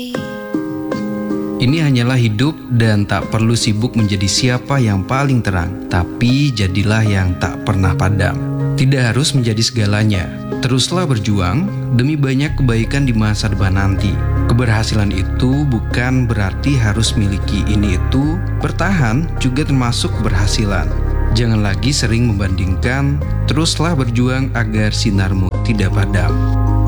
Ini hanyalah hidup dan tak perlu sibuk menjadi siapa yang paling terang, tapi jadilah yang tak pernah padam. Tidak harus menjadi segalanya. Teruslah berjuang demi banyak kebaikan di masa depan nanti. Keberhasilan itu bukan berarti harus miliki ini itu. Bertahan juga termasuk keberhasilan. Jangan lagi sering membandingkan. Teruslah berjuang agar sinarmu tidak padam.